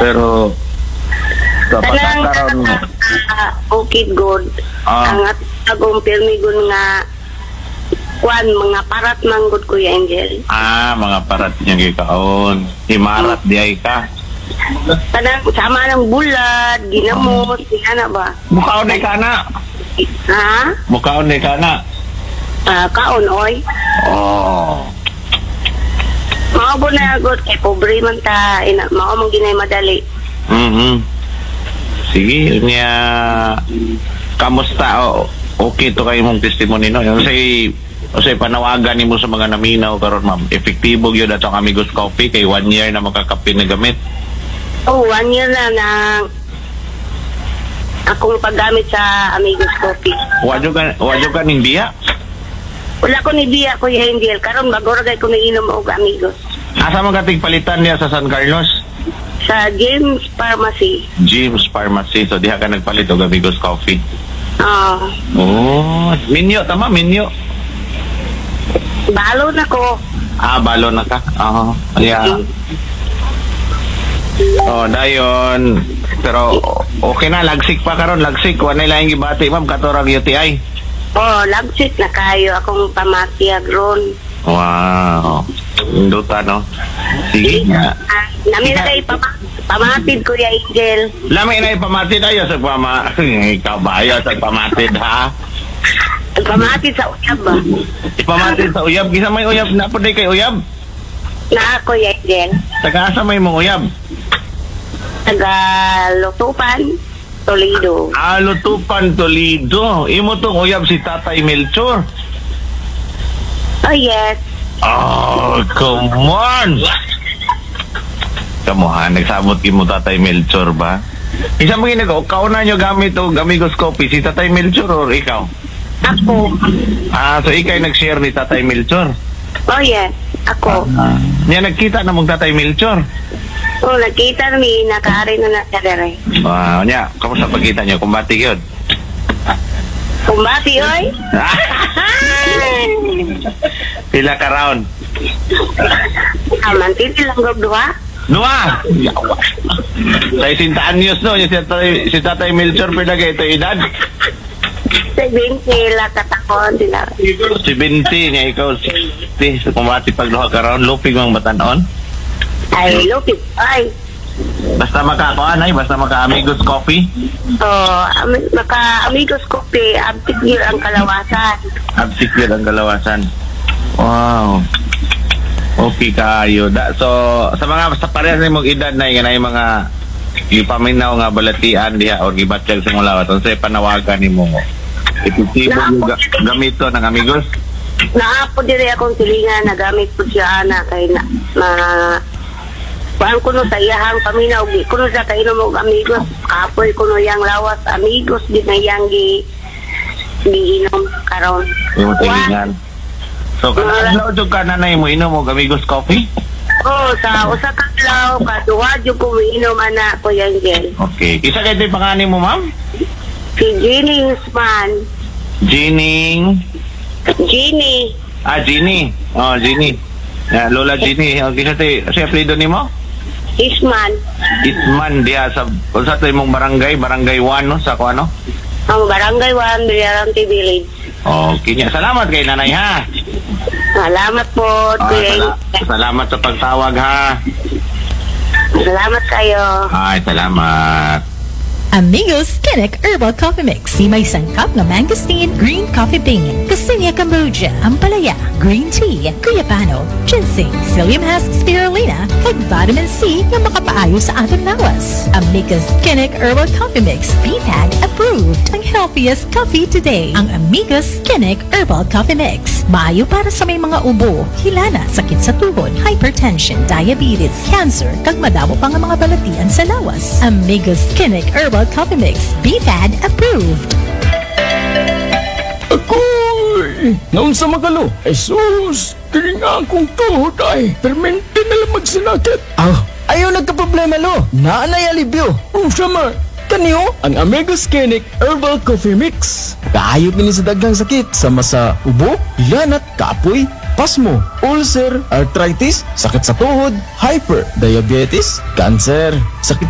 Pero dapat karon mo. Okay, good. Ang atagong pirmigon nga kwan, mga parat manggod, Kuya Angel. Mga parat niya gikaon. Himarat di ay ka. Tanang sama ng bulad, ginamot, ana ba? Mukaon ay ka na. Ha? Mukaon ay ka na. Kaon, oy. Mao na agad kay pobre man ta, mao man ginay madali. Sige, niya kamusta okay to kayo mong testimony no. Kasi panawagan nimo sa mga naminaw karon ma'am. Epektibo gyud atong Amigos Coffee kay 1 year na makakape na gamit. 1 year na akong paggamit sa Amigos Coffee. Wadyo ka ning biya? Wala ko ni biya, Kuya Angel. Karon magoragay ko inom og Amigos. Asa man katig palitan niya sa San Carlos? Sa James Pharmacy. James Pharmacy. So diha ka nagpalit og Amigos Coffee. Minyo tama, minyo. Balo na ko. Balo na ka. Yeah. Dayon. Pero okay na, lagsik pa karon, lagsik. Wala lang gibati, ma'am, katorang UTI. Lagsik na kayo akong pamatiyag ron. Wow. Induta, no? Sige nga. Namin na kayo pamatid, Kuya Angel. Lami na ipamatid ayo sa ikaw ba ayo sa pamatid, ha? Pamatid sa uyab ba? Ipamatid sa uyab. Gisa may uyab na po day kay uyab? Na, Kuya Angel. Taga-asa may mong uyab? Taga Lutupan, Toledo. Lutupan, Toledo. Imo tong uyab si Tatay Melchor. Yes. Come on! Kamuha, nagsabot mo Tatay Melchor ba? Isa mo ginagawa, kauna nyo gamit o Amigos Coffee, si Tatay Melchor or ikaw? Ako. So ikaw nag-share ni Tatay Melchor? Yes, ako. Niya nagkita na mong Tatay Melchor? Nagkita namin, nakaari na nakadere. Niya, kamusta pagkita nyo? Kumbati yun? Kumbati, oy? Pila ka round? Mantin silang gabduha? Dua! Sa isintaan news no, si Tatay Melchor pinagay ito edad? 70 la katakon sila. 70 niya ikaw 60. So kumati pag duha ka round, lupig mang batanon? Ay, lupig. Ay. Basta makakuan ay, basta maka-Amigos Coffee? Maka-Amigos Coffee, abtikir ang kalawasan. Abtikir ang kalawasan. Wow. Okay kayo. So, sa parehas na mong edad na yung mga ipaminaw nga balatian diha o gibatyag sa mong lawat. So, panawagan ni mo. Epektibo yung gamito ng Amigos? Naapo diri akong silingan, nagamit po siya na kay kuhaan ko no sa iyahang paminaw, kuno sa kainom og Amigos, kapoy kuno yang lawas Amigos, di na yang giinom karon. Yung tilingan. So, kanadlaw jud ka na mo inom og Amigos Coffee? Sa usa ka adlaw, kaduha jud ko inom ana, Kuya Angel. Okay. Isa kay pangalan mo, ma'am? Si Jeannie Usman. Jeannie. Jeannie. Jeannie. Jeannie. Lola Jeannie. Okay, sa apelyido nimo? Isman. Isman diha sa tayo mong barangay 1 no sa kuano? Ang barangay 1, Villarante Village. Okay niya. Salamat kay nanay ha. Salamat po. Salamat sa pagtawag ha. Salamat kayo. Ay, salamat. Amigos Kinnick Herbal Coffee Mix. May sangkap na mangosteen, green coffee bean, Cassinia Cambogia, Ampalaya, green tea, Cuyapano, ginseng, psyllium husk spirulina, at vitamin C na makapaayo sa ating lawas. Amigos Kinnick Herbal Coffee Mix. BPAG approved. Ang healthiest coffee today. Ang Amigos Kinnick Herbal Coffee Mix. Maayo para sa may mga ubo, hilana, sakit sa tuhod, hypertension, diabetes, cancer, kag madamo pa nga mga balatian sa lawas. Amigos Kinnick Herbal Coffee Mix. BFAD approved. Akoy! Naun sa magalo, Jesus! Kaya nga akong tuhod ay permente na lang magsinakit. Ayaw nagka-problema lo. Naanay alibyo. Sama, Kaniyo? ang Amigos Kinnick Herbal Coffee Mix. Kaayot nini sa daghang sakit. Sama sa ubo, hilanat, kapoy, pasmo, ulcer, arthritis, sakit sa tuhod, hyper, diabetes, cancer, sakit